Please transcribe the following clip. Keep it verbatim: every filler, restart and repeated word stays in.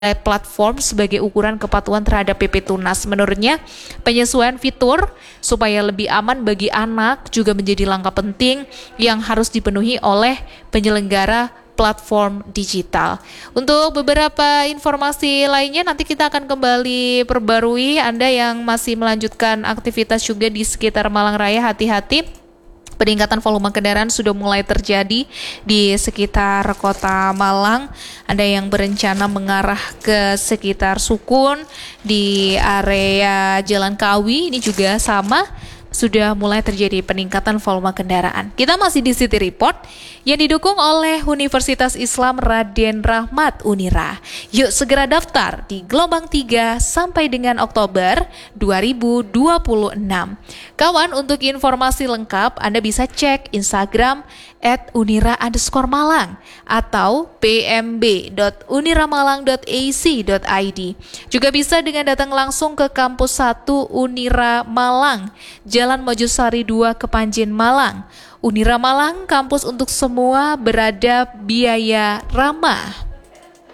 platform sebagai ukuran kepatuhan terhadap P P Tunas. Menurutnya, penyesuaian fitur supaya lebih aman bagi anak juga menjadi langkah penting yang harus dipenuhi oleh penyelenggara platform digital. Untuk beberapa informasi lainnya nanti kita akan kembali perbarui. Anda yang masih melanjutkan aktivitas juga di sekitar Malang Raya, hati-hati. Peningkatan volume kendaraan sudah mulai terjadi di sekitar kota Malang. Anda yang berencana mengarah ke sekitar Sukun di area Jalan Kawi, ini juga sama, sudah mulai terjadi peningkatan volume kendaraan. Kita masih di City Report yang didukung oleh Universitas Islam Raden Rahmat Unira. Yuk segera daftar di gelombang tiga sampai dengan Oktober dua ribu dua puluh enam. Kawan, untuk informasi lengkap Anda bisa cek Instagram at unira underscore malang atau p m b dot uniramalang dot a c dot i d. Juga bisa dengan datang langsung ke kampus satu Unira Malang, Jalan Mojosari dua, Kepanjen, Malang. Unira Malang, kampus untuk semua, beradab, biaya ramah.